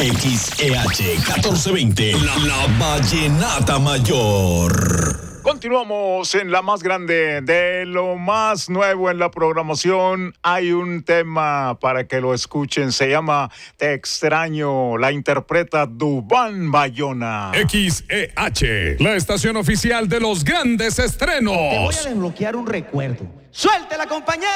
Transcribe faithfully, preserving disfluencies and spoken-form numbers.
X E H catorce veinte, la, la Vallenata Mayor. Continuamos en la más grande de lo más nuevo en la programación. Hay un tema para que lo escuchen, se llama Te extraño, la interpreta Duván Bayona. X E H, la estación oficial de los grandes estrenos. Te voy a desbloquear un recuerdo. ¡Suelte la compañera!